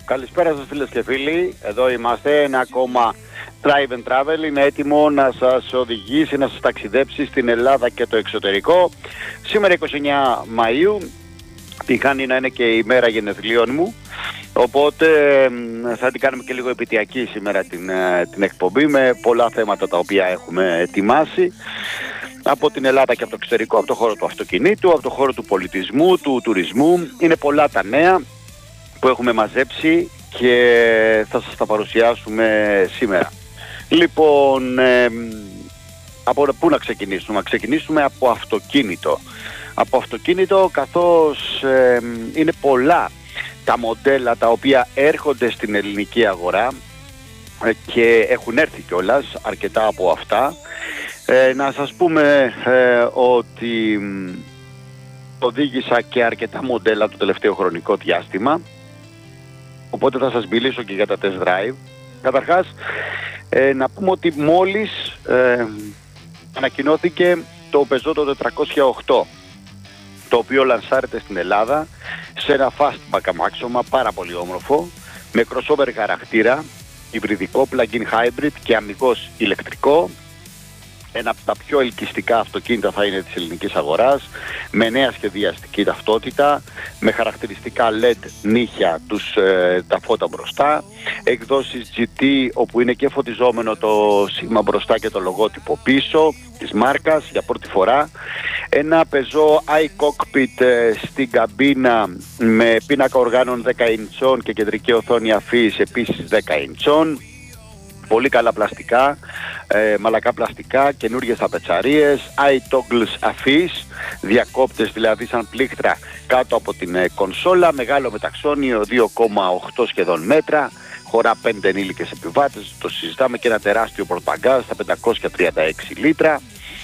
Καλησπέρα σας φίλες και φίλοι, εδώ είμαστε, ένα ακόμα Drive and Travel είναι έτοιμο να σας οδηγήσει, να σας ταξιδέψει στην Ελλάδα και το εξωτερικό. Σήμερα 29 Μαΐου, τυχάνει να είναι και η μέρα γενεθλίων μου, οπότε θα την κάνουμε και λίγο επαιτειακή σήμερα την εκπομπή με πολλά θέματα τα οποία έχουμε ετοιμάσει από την Ελλάδα και από το εξωτερικό, από το χώρο του αυτοκινήτου, από το χώρο του πολιτισμού, του τουρισμού. Είναι πολλά τα νέα που έχουμε μαζέψει και θα σας τα παρουσιάσουμε σήμερα. Λοιπόν, από πού να ξεκινήσουμε? Να ξεκινήσουμε από αυτοκίνητο. Από αυτοκίνητο, καθώς είναι πολλά τα μοντέλα τα οποία έρχονται στην ελληνική αγορά και έχουν έρθει κιόλας αρκετά από αυτά. Να σας πούμε ότι οδήγησα και αρκετά μοντέλα το τελευταίο χρονικό διάστημα, οπότε θα σας μιλήσω και για τα test drive. Καταρχάς, να πούμε ότι μόλις ανακοινώθηκε το Peugeot το 408, το οποίο λανσάρεται στην Ελλάδα σε ένα fastback αμάξωμα πάρα πολύ όμορφο, με crossover χαρακτήρα, υβριδικό, plug-in hybrid και αμιγώς ηλεκτρικό. Ένα από τα πιο ελκυστικά αυτοκίνητα θα είναι της ελληνικής αγοράς, με νέα σχεδιαστική ταυτότητα, με χαρακτηριστικά LED νύχια, τα φώτα μπροστά, εκδόσεις GT όπου είναι και φωτιζόμενο το σήμα μπροστά και το λογότυπο πίσω της μάρκας για πρώτη φορά, ένα Peugeot iCockpit στην καμπίνα με πίνακα οργάνων 10 ιντσών και κεντρική οθόνη αφής επίσης 10 ιντσών. Πολύ καλά πλαστικά, μαλακά πλαστικά, καινούργιες ταπετσαρίες, iToggles αφής, διακόπτες δηλαδή σαν πλήκτρα κάτω από την κονσόλα, μεγάλο μεταξώνιο 2,8 σχεδόν μέτρα, χωρά 5 ενήλικες επιβάτες, το συζητάμε, και ένα τεράστιο πορτμπαγκάζ στα 536 λίτρα.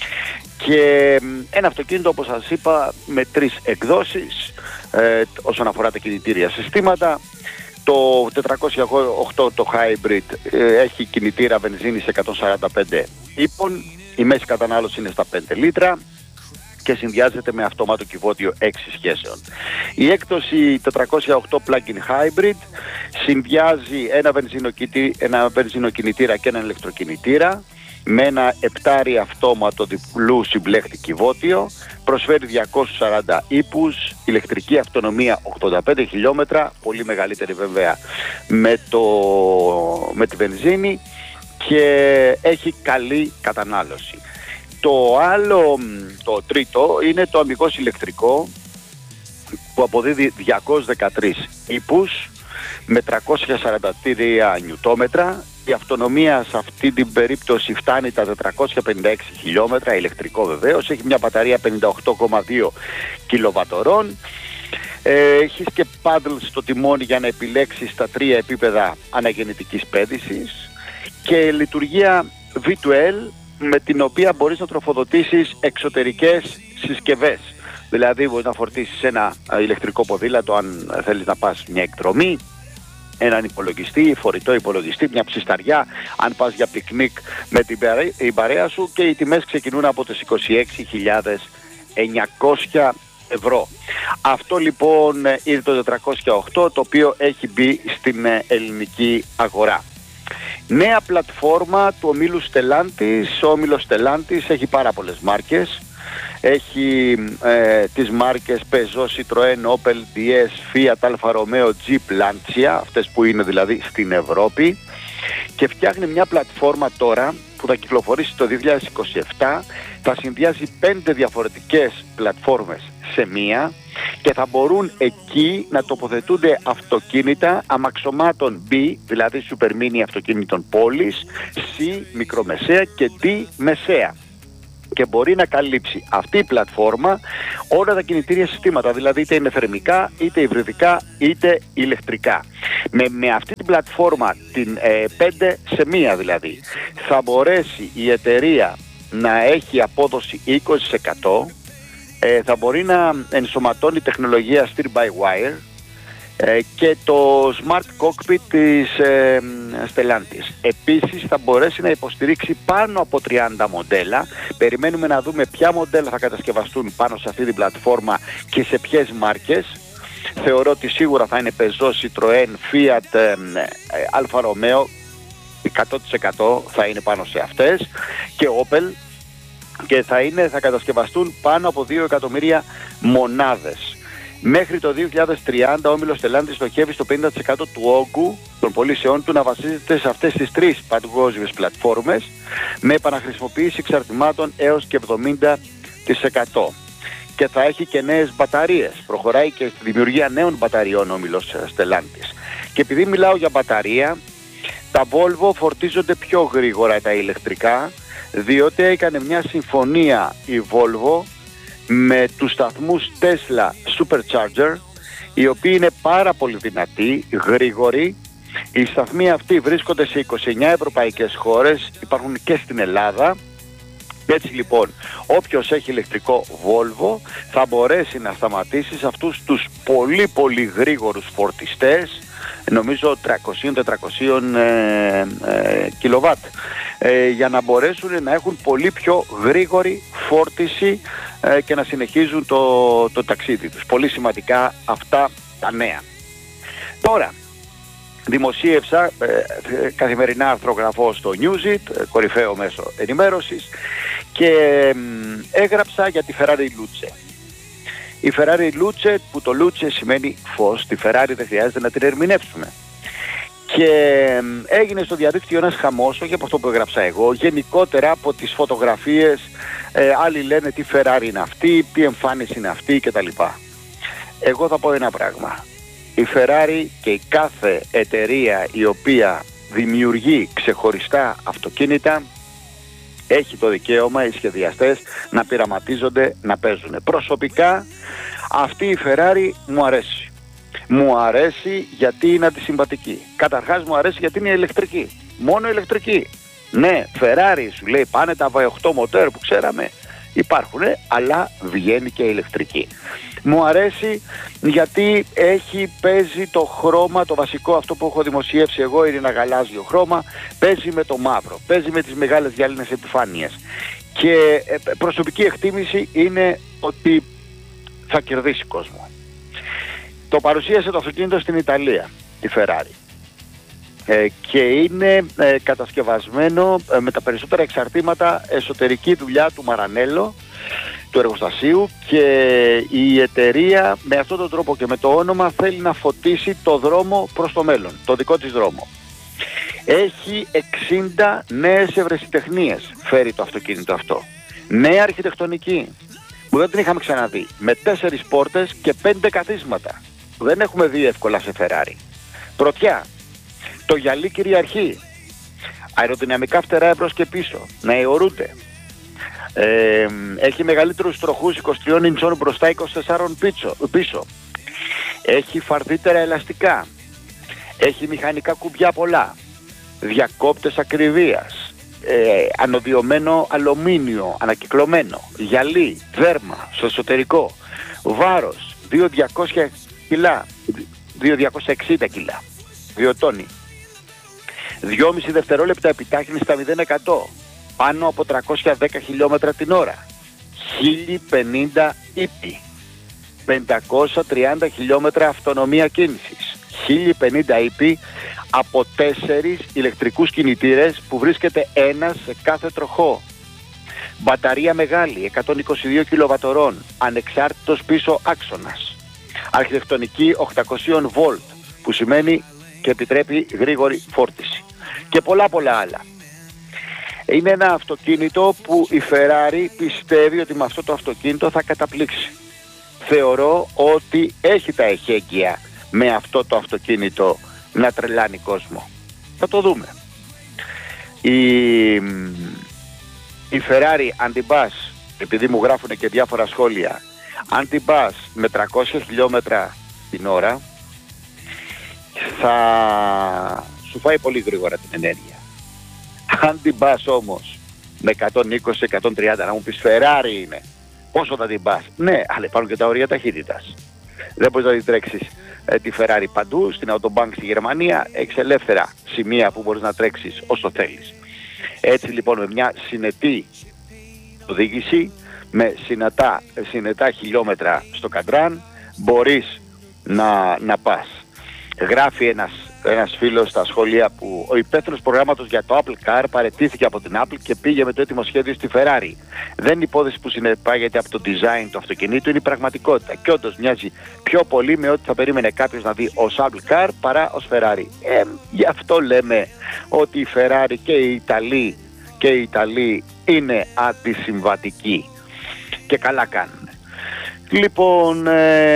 Και ένα αυτοκίνητο, όπως σας είπα, με 3 εκδόσεις όσον αφορά τα κινητήρια συστήματα. Το 408 το hybrid έχει κινητήρα βενζίνη σε 145 ύπων, η μέση κατανάλωση είναι στα 5 λίτρα και συνδυάζεται με αυτόματο κυβότιο 6 σχέσεων. Η έκδοση 408 plug-in hybrid συνδυάζει ένα βενζινοκινητήρα και ένα ηλεκτροκινητήρα με ένα 7 αυτόματο διπλού συμπλέχτη κυβότιο, προσφέρει 240 ύπους, ηλεκτρική αυτονομία 85 χιλιόμετρα, πολύ μεγαλύτερη βέβαια με τη βενζίνη, και έχει καλή κατανάλωση. Το άλλο, το τρίτο, είναι το αμιγώς ηλεκτρικό που αποδίδει 213 ύπους με 343 νιουτόμετρα. Η αυτονομία σε αυτή την περίπτωση φτάνει τα 456 χιλιόμετρα, ηλεκτρικό βεβαίως, έχει μια μπαταρία 58,2 κιλοβατορών. Έχεις και paddle στο τιμόνι για να επιλέξεις τα 3 επίπεδα αναγεννητικής πέδησης και λειτουργία V2L με την οποία μπορείς να τροφοδοτήσεις εξωτερικές συσκευές. Δηλαδή μπορείς να φορτίσεις ένα ηλεκτρικό ποδήλατο αν θέλεις να πας μια εκδρομή, έναν υπολογιστή, φορητό υπολογιστή, μια ψισταριά αν πας για πικνίκ με την παρέα σου, και οι τιμές ξεκινούν από τις 26.900 ευρώ. Αυτό λοιπόν είναι το 408, το οποίο έχει μπει στην ελληνική αγορά. Νέα πλατφόρμα του ομίλου Stellantis. Ο όμιλος Stellantis έχει πάρα πολλές μάρκες. Έχει τις μάρκες Peugeot, Citroën, Opel, DS, Fiat, Alfa Romeo, Jeep, Lancia, αυτές που είναι δηλαδή στην Ευρώπη, και φτιάχνει μια πλατφόρμα τώρα που θα κυκλοφορήσει το 2027, θα συνδυάζει 5 διαφορετικές πλατφόρμες σε μία και θα μπορούν εκεί να τοποθετούνται αυτοκίνητα αμαξωμάτων B, δηλαδή super mini αυτοκίνητων πόλης, C, μικρομεσαία, και D, μεσαία. Και μπορεί να καλύψει αυτή η πλατφόρμα όλα τα κινητήρια συστήματα, δηλαδή είτε είναι θερμικά, είτε υβριδικά, είτε ηλεκτρικά. Με αυτή την πλατφόρμα, την 5 σε 1 δηλαδή, θα μπορέσει η εταιρεία να έχει απόδοση 20%, θα μπορεί να ενσωματώνει τεχνολογία steer-by-wire και το Smart Cockpit της Stellantis. Επίσης θα μπορέσει να υποστηρίξει πάνω από 30 μοντέλα. Περιμένουμε να δούμε ποια μοντέλα θα κατασκευαστούν πάνω σε αυτή την πλατφόρμα και σε ποιες μάρκες. Θεωρώ ότι σίγουρα θα είναι Peugeot, Citroën, Fiat, Alfa Romeo, 100% θα είναι πάνω σε αυτές, και Opel, και θα κατασκευαστούν πάνω από 2 εκατομμύρια μονάδες. Μέχρι το 2030 ο όμιλος Stellantis στοχεύει στο 50% του όγκου των πωλήσεών του να βασίζεται σε αυτές τις 3 παγκόσμιες πλατφόρμες, με επαναχρησιμοποίηση εξαρτημάτων έως και 70%. Και θα έχει και νέες μπαταρίες. Προχωράει και στη δημιουργία νέων μπαταριών ο όμιλος Stellantis. Και επειδή μιλάω για μπαταρία, τα Volvo φορτίζονται πιο γρήγορα τα ηλεκτρικά, διότι έκανε μια συμφωνία η Volvo με τους σταθμούς Tesla Supercharger, οι οποίοι είναι πάρα πολύ δυνατοί, γρήγοροι. Οι σταθμοί αυτοί βρίσκονται σε 29 ευρωπαϊκές χώρες, υπάρχουν και στην Ελλάδα. Έτσι λοιπόν, όποιος έχει ηλεκτρικό Volvo θα μπορέσει να σταματήσει σε αυτούς τους πολύ πολύ γρήγορους φορτιστές, νομίζω 300-400 κιλοβάτ, για να μπορέσουν να έχουν πολύ πιο γρήγορη φόρτιση και να συνεχίζουν το ταξίδι τους. Πολύ σημαντικά αυτά τα νέα. Τώρα, δημοσίευσα καθημερινά αρθρογραφώ στο Newsit, κορυφαίο μέσο ενημέρωσης, και έγραψα για τη Ferrari Luce. Η Ferrari Luce, που το Luce σημαίνει φως, τη Ferrari δεν χρειάζεται να την ερμηνεύσουμε. Και έγινε στο διαδίκτυο ένας χαμός, όχι από αυτό που έγραψα εγώ, γενικότερα από τις φωτογραφίες. Άλλοι λένε τι Ferrari είναι αυτή, τι εμφάνιση είναι αυτή κτλ. Εγώ θα πω ένα πράγμα. Η Ferrari και η κάθε εταιρεία η οποία δημιουργεί ξεχωριστά αυτοκίνητα έχει το δικαίωμα οι σχεδιαστές να πειραματίζονται, να παίζουν. Προσωπικά αυτή η Ferrari μου αρέσει. Μου αρέσει γιατί είναι αντισυμβατική. Καταρχάς μου αρέσει γιατί είναι ηλεκτρική. Μόνο ηλεκτρική. Ναι, Ferrari σου λέει πάνε τα V8 μοτέρ που ξέραμε. Υπάρχουν, αλλά βγαίνει και ηλεκτρική. Μου αρέσει γιατί παίζει το χρώμα, το βασικό αυτό που έχω δημοσιεύσει εγώ είναι ένα γαλάζιο χρώμα, παίζει με το μαύρο, παίζει με τις μεγάλες γυάλινες επιφάνειες. Και προσωπική εκτίμηση είναι ότι θα κερδίσει κόσμο. Το παρουσίασε το αυτοκίνητο στην Ιταλία, η Ferrari. Και είναι κατασκευασμένο με τα περισσότερα εξαρτήματα, εσωτερική δουλειά του Μαρανέλο, του εργοστασίου, και η εταιρεία με αυτόν τον τρόπο και με το όνομα θέλει να φωτίσει το δρόμο προς το μέλλον, το δικό της δρόμο. Έχει 60 νέες ευρεσιτεχνίες φέρει το αυτοκίνητο αυτό. Νέα αρχιτεκτονική που δεν την είχαμε ξαναδεί, με 4 πόρτες και 5 καθίσματα που δεν έχουμε δει εύκολα σε Ferrari. Πρωτιά, το γυαλί κυριαρχεί, αεροδυναμικά φτερά εμπρός και πίσω, να αιωρούνται. Έχει μεγαλύτερους τροχούς 23 ιντσών μπροστά, 24 πίσω. Έχει φαρδύτερα ελαστικά. Έχει μηχανικά κουμπιά πολλά. Διακόπτες ακριβίας. Ανωδιωμένο αλουμίνιο, ανακυκλωμένο. Γυαλί, δέρμα, στο εσωτερικό. Βάρος, 2.200 κιλά. 2.260 κιλά. 2 τόνοι. 2,5 δευτερόλεπτα επιτάχυνση στα 0%. Πάνω από 310 χιλιόμετρα την ώρα. 1050 ύπη. 530 χιλιόμετρα αυτονομία κίνησης. 1050 ύπη από 4 ηλεκτρικούς κινητήρες που βρίσκεται ένας σε κάθε τροχό. Μπαταρία μεγάλη, 122 κιλοβατορών, ανεξάρτητος πίσω άξονας. Αρχιτεκτονική 800 βολτ, που σημαίνει και επιτρέπει γρήγορη φόρτιση. Και πολλά άλλα. Είναι ένα αυτοκίνητο που η Ferrari πιστεύει ότι με αυτό το αυτοκίνητο θα καταπλήξει. Θεωρώ ότι έχει τα εχέγγυα με αυτό το αυτοκίνητο να τρελάνει κόσμο. Θα το δούμε. Η Ferrari αν την πας, επειδή μου γράφουν και διάφορα σχόλια, αν την πας με 300 χιλιόμετρα την ώρα θα σου φάει πολύ γρήγορα την ενέργεια. Αν την πας όμως με 120-130, να μου πεις Ferrari είναι, πόσο θα την πας? Ναι, αλλά υπάρχουν και τα όρια ταχύτητας. Δεν μπορείς να την τρέξεις τη Ferrari παντού. Στην Autobahn στη Γερμανία έχεις ελεύθερα σημεία που μπορείς να τρέξεις όσο θέλεις. Έτσι λοιπόν, με μια συνετή οδήγηση, με συνετά χιλιόμετρα στο καντράν, μπορείς να πας. Γράφει ένας φίλος στα σχόλια που ο υπεύθυνος προγράμματος για το Apple Car παραιτήθηκε από την Apple και πήγε με το έτοιμο σχέδιο στη Ferrari. Δεν είναι υπόθεση που συνεπάγεται από το design του αυτοκινήτου, είναι η πραγματικότητα. Και όντως μοιάζει πιο πολύ με ό,τι θα περίμενε κάποιος να δει ως Apple Car παρά ως Ferrari. Γι' αυτό λέμε ότι η Ferrari και οι Ιταλοί είναι αντισυμβατικοί. Και καλά κάνουν. Λοιπόν,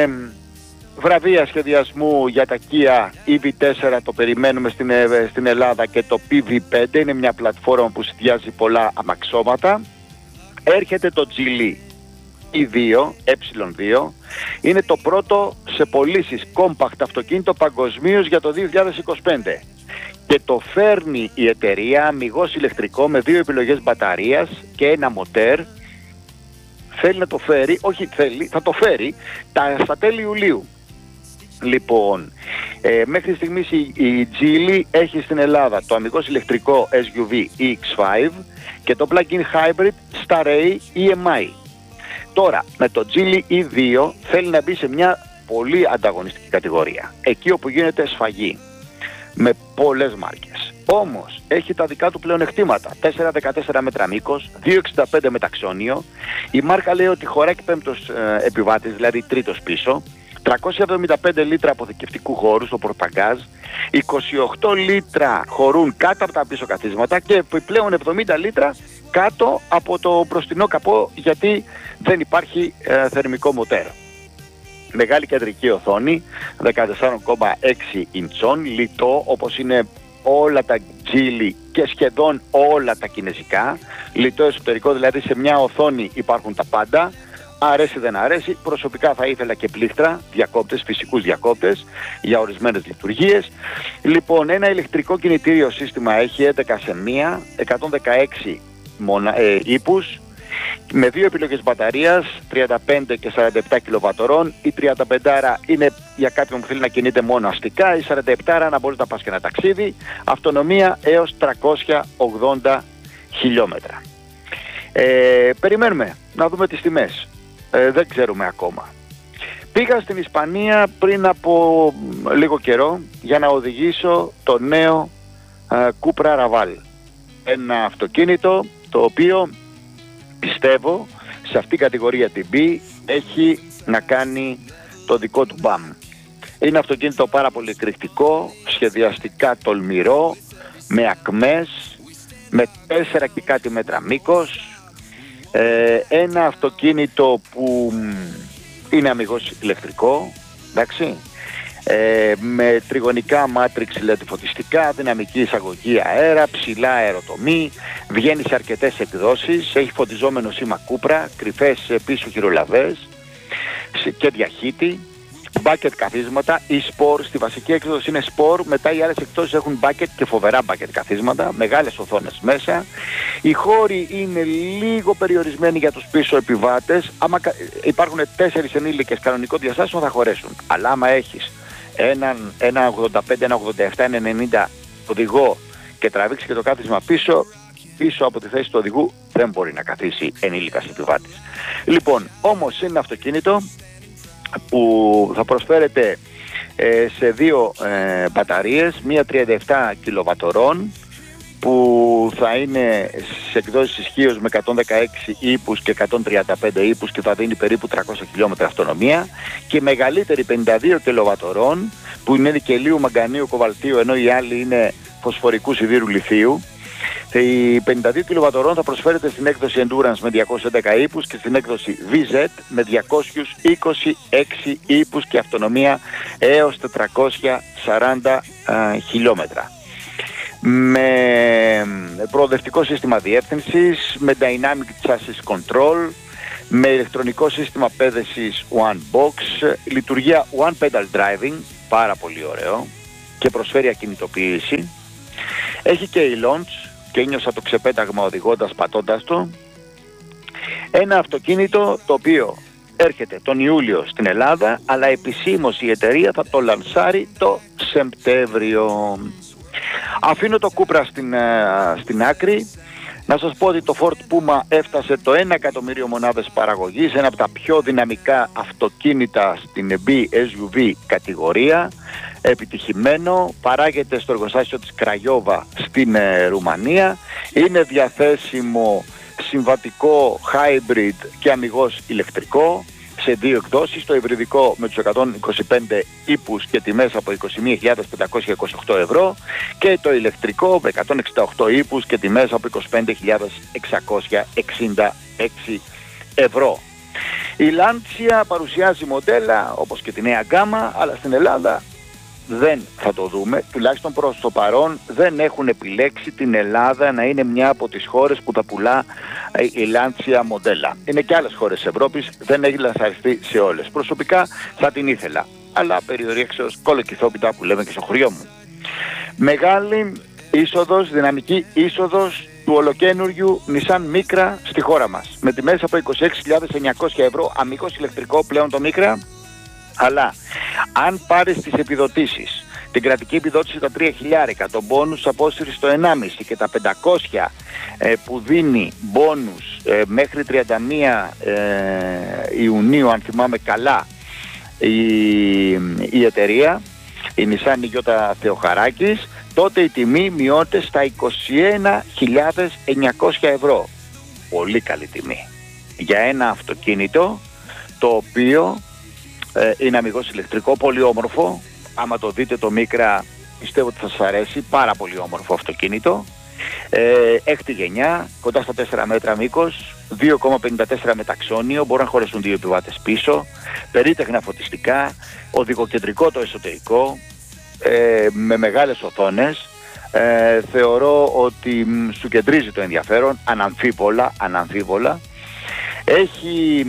βραβεία σχεδιασμού για τα Kia EV4 το περιμένουμε στην Ελλάδα και το PV5 είναι μια πλατφόρμα που συνδυάζει πολλά αμαξώματα. Έρχεται το Geely E2, E2, είναι το πρώτο σε πωλήσεις compact αυτοκίνητο παγκοσμίως για το 2025 και το φέρνει η εταιρεία αμιγώς ηλεκτρικό με 2 επιλογές μπαταρίας και ένα μοτέρ. Θέλει να το φέρει, θα το φέρει στα τέλη Ιουλίου. Λοιπόν, μέχρι στιγμής η Geely έχει στην Ελλάδα το αμιγώς ηλεκτρικό SUV EX5 και το plug-in hybrid Starray EMI. Τώρα, με το Geely E2 θέλει να μπει σε μια πολύ ανταγωνιστική κατηγορία, εκεί όπου γίνεται σφαγή, με πολλές μάρκες. Όμως, έχει τα δικά του πλεονεκτήματα, 4,14 μέτρα μήκος, 2,65 μεταξώνιο, η μάρκα λέει ότι χωράει και πέμπτος επιβάτης, δηλαδή τρίτος πίσω, 375 λίτρα αποθηκευτικού χώρου στο πορταγκάζ, 28 λίτρα χωρούν κάτω από τα πίσω καθίσματα και επιπλέον 70 λίτρα κάτω από το μπροστινό καπό γιατί δεν υπάρχει θερμικό μοτέρ. Μεγάλη κεντρική οθόνη, 14,6 ιντσών, λιτό όπως είναι όλα τα Geely και σχεδόν όλα τα κινεζικά, λιτό εσωτερικό, δηλαδή σε μια οθόνη υπάρχουν τα πάντα. Αρέσει δεν αρέσει, προσωπικά θα ήθελα και πλήκτρα, διακόπτες, φυσικούς διακόπτες για ορισμένες λειτουργίες. Λοιπόν, ένα ηλεκτρικό κινητήριο σύστημα έχει 11 σε 1, 116 ύπους, με 2 επιλογές μπαταρίας, 35 και 47 κιλοβατορών. Η 35 είναι για κάποιον που θέλει να κινείται μόνο αστικά, η 47 να μπορείς να πας και ένα ταξίδι, αυτονομία έως 380 χιλιόμετρα. Περιμένουμε να δούμε τις τιμές. Δεν ξέρουμε ακόμα. Πήγα στην Ισπανία πριν από λίγο καιρό για να οδηγήσω το νέο Cupra Raval. Ένα αυτοκίνητο το οποίο πιστεύω σε αυτήν την κατηγορία TB έχει να κάνει το δικό του μπαμ. Είναι αυτοκίνητο πάρα πολύ εκρηκτικό, σχεδιαστικά τολμηρό, με ακμές, με 4 και κάτι μέτρα μήκος. Ένα αυτοκίνητο που είναι αμιγώς ηλεκτρικό, εντάξει, με τριγωνικά μάτριξ LED-φωτιστικά, δυναμική εισαγωγή αέρα, ψηλά αεροτομή, βγαίνει σε αρκετές εκδόσεις, έχει φωτιζόμενο σήμα Cupra, κρυφές πίσω χειρολαβές και διαχύτη, bucket καθίσματα, e-sport, στη βασική έκδοση είναι sport, μετά οι άλλες εκδόσεις έχουν bucket και φοβερά bucket καθίσματα, μεγάλες οθόνες μέσα. Οι χώροι είναι λίγο περιορισμένοι για τους πίσω επιβάτες, άμα υπάρχουν 4 ενήλικες κανονικό διαστάσιο θα χωρέσουν, αλλά άμα έχεις ένα 85, ένα 87, ένα 90 οδηγό και τραβήξει και το κάθισμα πίσω από τη θέση του οδηγού δεν μπορεί να καθίσει ενήλικας επιβάτης. Λοιπόν, όμως είναι ένα αυτοκίνητο που θα προσφέρεται σε 2 μπαταρίες, μία 37 κιλοβατορών που θα είναι σε εκδόσεις ισχύως με 116 ύπους και 135 ύπους και θα δίνει περίπου 300 χιλιόμετρα αυτονομία, και μεγαλύτερη 52 κιλοβατορών που είναι νικελίου, μαγκανίου, κοβαλτίου, ενώ οι άλλοι είναι φωσφορικού σιδήρου λιθίου. Η 52 κιλοβατορών θα προσφέρεται στην έκδοση Endurance με 211 ύπους και στην έκδοση VZ με 226 ύπους και αυτονομία έως 440 χιλιόμετρα. Με προοδευτικό σύστημα διεύθυνσης, με Dynamic Chassis Control, με ηλεκτρονικό σύστημα πέδεσης One Box, λειτουργία One Pedal Driving, πάρα πολύ ωραίο και προσφέρει ακινητοποίηση. Έχει και η launch και ένιωσα το ξεπέταγμα οδηγώντας, πατώντας το. Ένα αυτοκίνητο το οποίο έρχεται τον Ιούλιο στην Ελλάδα, αλλά επισήμως η εταιρεία θα το λανσάρει το Σεπτέμβριο. Αφήνω το Cupra στην άκρη. Να σας πω ότι το Ford Puma έφτασε το 1 εκατομμύριο μονάδες παραγωγής, ένα από τα πιο δυναμικά αυτοκίνητα στην BSUV κατηγορία, επιτυχημένο, παράγεται στο εργοστάσιο της Κραγιόβα στην Ρουμανία, είναι διαθέσιμο συμβατικό hybrid και αμιγώς ηλεκτρικό σε δύο εκδόσεις, το υβριδικό με τους 125 ύπους και τιμές από 21.528 ευρώ και το ηλεκτρικό με 168 ύπους και τιμές από 25.666 ευρώ. Η Lancia παρουσιάζει μοντέλα όπως και τη νέα γκάμα, αλλά στην Ελλάδα δεν θα το δούμε, τουλάχιστον προς το παρόν δεν έχουν επιλέξει την Ελλάδα να είναι μια από τις χώρες που τα πουλά η Lancia μοντέλα. Είναι και άλλες χώρες της Ευρώπης, δεν έχει λανσαριστεί σε όλες. Προσωπικά θα την ήθελα, αλλά περιορίξεως κολοκυθόπιτα που λέμε και στο χωριό μου. Μεγάλη είσοδος, δυναμική είσοδος του ολοκένουργιου Nissan Micra στη χώρα μας, με τιμές από 26.900 ευρώ, αμίγως ηλεκτρικό πλέον το Micra. Αλλά αν πάρεις τις επιδοτήσεις, την κρατική επιδότηση τα 3.000, τον μπόνους απόσυρση στο 1,5 και τα 500 που δίνει μπόνους μέχρι 31 Ιουνίου, αν θυμάμαι καλά, η εταιρεία, η Nissan Νιγιώτα Θεοχαράκης, τότε η τιμή μειώνεται στα 21.900 ευρώ. Πολύ καλή τιμή για ένα αυτοκίνητο το οποίο είναι αμιγώς ηλεκτρικό, πολύ όμορφο. Άμα το δείτε το Micra πιστεύω ότι θα σας αρέσει, πάρα πολύ όμορφο αυτοκίνητο. Έκτη γενιά, κοντά στα 4 μέτρα μήκος, 2,54 μεταξώνιο, μπορούν να χωρέσουν 2 επιβάτες πίσω, περίτεχνα φωτιστικά, οδηγοκεντρικό το εσωτερικό, με μεγάλες οθόνες. Θεωρώ ότι σου κεντρίζει το ενδιαφέρον, αναμφίβολα. Έχει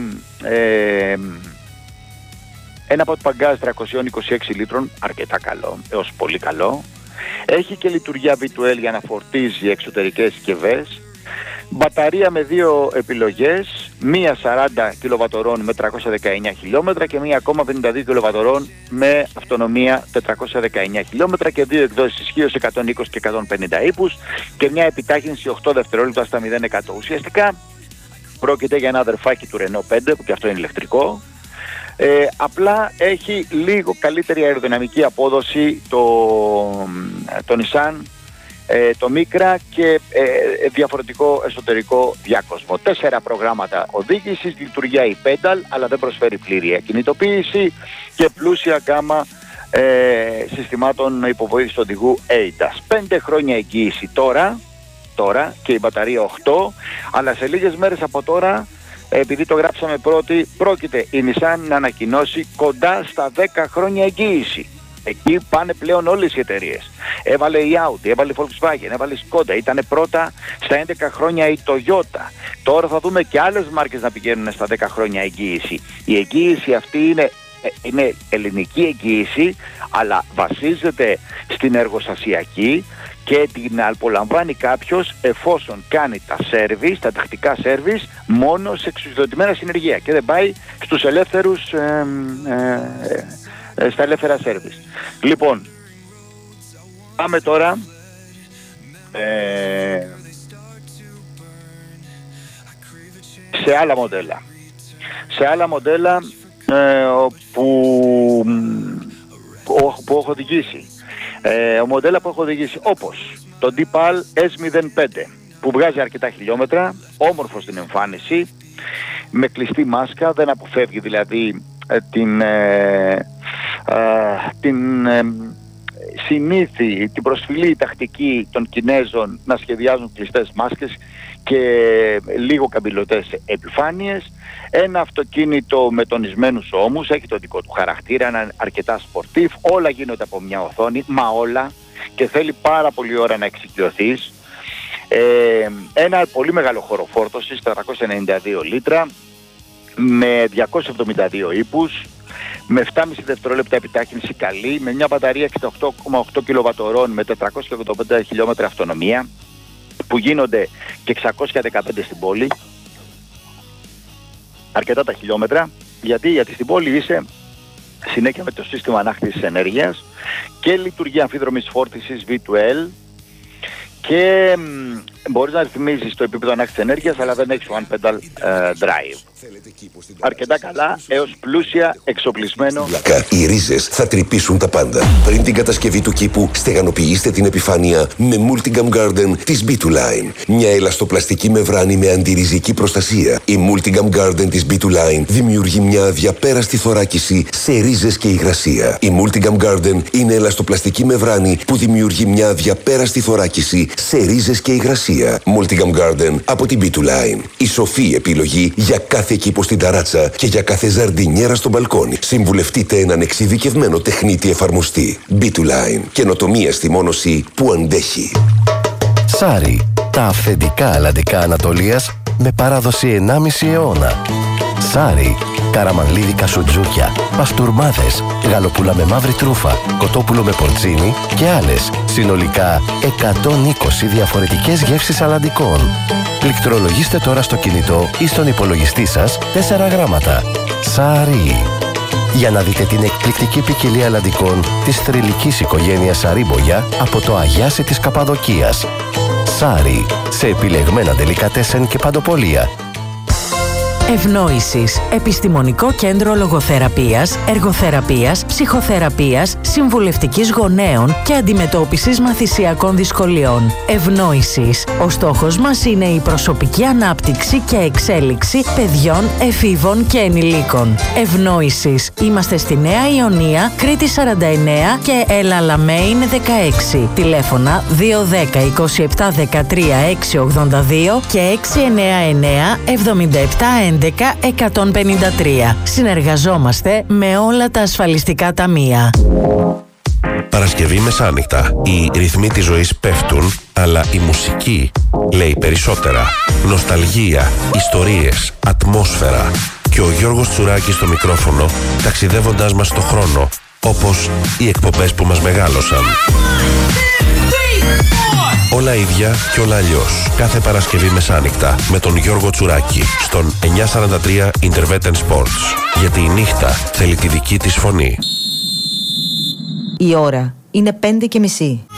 ένα πορτμπαγκάζ 326 λίτρων, αρκετά καλό, έως πολύ καλό. Έχει και λειτουργία V2L για να φορτίζει εξωτερικές συσκευές. Μπαταρία με δύο επιλογές, μία 40 κιλοβατορών με 319 χιλιόμετρα και μία ακόμα 52 κιλοβατορών με αυτονομία 419 χιλιόμετρα και δύο εκδόσεις ισχύως 120 και 150 ύπους και μια επιτάχυνση 8 δευτερόλεπτα στα 0%. Ουσιαστικά πρόκειται για ένα αδερφάκι του Renault 5 που και αυτό είναι ηλεκτρικό. Απλά έχει λίγο καλύτερη αεροδυναμική απόδοση το Nissan, το Micra και διαφορετικό εσωτερικό διάκοσμο. 4 προγράμματα οδήγησης, λειτουργία η pedal αλλά δεν προσφέρει πλήρη ακινητοποίηση και πλούσια γκάμα συστημάτων υποβοήθησης οδηγού ADAS. 5 χρόνια εγγύηση τώρα και η μπαταρία 8, αλλά σε λίγες μέρες από τώρα, επειδή το γράψαμε πρώτη, πρόκειται η Nissan να ανακοινώσει κοντά στα 10 χρόνια εγγύηση. Εκεί πάνε πλέον όλες οι εταιρείες. Έβαλε η Audi, έβαλε η Volkswagen, έβαλε η Skoda, ήταν πρώτα στα 11 χρόνια η Toyota. Τώρα θα δούμε και άλλες μάρκες να πηγαίνουν στα 10 χρόνια εγγύηση. Η εγγύηση αυτή είναι ελληνική εγγύηση, αλλά βασίζεται στην εργοστασιακή και την απολαμβάνει κάποιος εφόσον κάνει τα τακτικά σέρβις μόνο σε εξουσιοδοτημένα συνεργεία και δεν πάει στους ελεύθερους, στα ελεύθερα σέρβις. Λοιπόν, πάμε τώρα σε άλλα μοντέλα που έχω οδηγήσει. Μοντέλα που έχω οδηγήσει όπως το Deepal S05 που βγάζει αρκετά χιλιόμετρα, όμορφο στην εμφάνιση, με κλειστή μάσκα, δεν αποφεύγει δηλαδή την συνήθη, την προσφυλή τακτική των Κινέζων να σχεδιάζουν κλειστές μάσκες και λίγο καμπυλωτές επιφάνειες. Ένα αυτοκίνητο με τονισμένους ώμους, έχει το δικό του χαρακτήρα, είναι αρκετά σπορτίφ, όλα γίνονται από μια οθόνη, μα όλα, και θέλει πάρα πολύ ώρα να εξοικειωθείς. Ένα πολύ μεγάλο χώρο φόρτωσης, 492 λίτρα, με 272 ύπους, με 7,5 δευτερόλεπτα επιτάχυνση καλή, με μια μπαταρία 68,8 κιλοβατορών με 485 χιλιόμετρα αυτονομία, που γίνονται και 615 στην πόλη. Αρκετά τα χιλιόμετρα, γιατί στην πόλη είσαι συνέχεια με το σύστημα ανάκτησης ενέργειας και λειτουργία αμφίδρομης φόρτισης V2L και μπορείς να ρυθμίζεις το επίπεδο ανάκτησης ενέργειας, αλλά δεν έχεις one pedal drive. Αρκετά καλά έως πλούσια εξοπλισμένο. Οι ρίζες θα τρυπήσουν τα πάντα. Πριν την κατασκευή του κήπου, στεγανοποιήστε την επιφάνεια με Multigam Garden της B2Line. Μια ελαστοπλαστική μεμβράνη με αντιριζική προστασία. Η Multigam Garden της B2Line δημιουργεί μια αδιαπέραστη θωράκιση σε ρίζες και υγρασία. Η Multigam Garden είναι ελαστοπλαστική μεμβράνη που δημιουργεί μια αδιαπέραστη θωράκιση σε ρίζες και υγρασία. Multigam Garden από την B2Line. Η σοφή επιλογή για κάθε κήπο στην ταράτσα και για κάθε ζαρντινιέρα στο μπαλκόνι. Συμβουλευτείτε έναν εξειδικευμένο τεχνίτη εφαρμοστή. B2Line. Καινοτομία στη μόνωση που αντέχει. Σάρι. Τα αυθεντικά αλλαντικά Ανατολίας με παράδοση 1,5 αιώνα. Σάρι. Καραμανλίδικα σουτζούκια, παστούρμάδες, γαλοπούλα με μαύρη τρούφα, κοτόπουλο με πορτσίνι και άλλες. Συνολικά 120 διαφορετικές γεύσεις αλλαντικών. Πληκτρολογήστε τώρα στο κινητό ή στον υπολογιστή σας 4 γράμματα. Σάρι. Για να δείτε την εκπληκτική ποικιλία αλλαντικών της θρυλικής οικογένειας Σαρίμπογια από το Αγιάσι της Καπαδοκίας. Σάρι. Σε επιλεγμένα ντελικατέσεν και παντοπολία. Ευνόησης. Επιστημονικό κέντρο λογοθεραπείας, εργοθεραπείας, ψυχοθεραπείας, συμβουλευτικής γονέων και αντιμετώπισης μαθησιακών δυσκολιών. Ευνόησης. Ο στόχος μας είναι η προσωπική ανάπτυξη και εξέλιξη παιδιών, εφήβων και ενηλίκων. Ευνόησης. Είμαστε στη Νέα Ιωνία, Κρήτη 49 και Ελαλαμέιν 16. Τηλέφωνα 210 27 13 682 και 699 77 153. Συνεργαζόμαστε με όλα τα ασφαλιστικά ταμεία. Παρασκευή μεσάνυχτα. Οι ρυθμοί της ζωής πέφτουν, αλλά η μουσική λέει περισσότερα. Νοσταλγία, ιστορίες, ατμόσφαιρα. Και ο Γιώργος Τσουράκης στο μικρόφωνο, ταξιδεύοντας μας στο χρόνο, όπως οι εκπομπές που μας μεγάλωσαν. Όλα ίδια και όλα αλλιώς. Κάθε Παρασκευή μεσάνυχτα με τον Γιώργο Τσουράκη στον 943 Intervetten Sports. Γιατί η νύχτα θέλει τη δική της φωνή. Η ώρα είναι 5:30.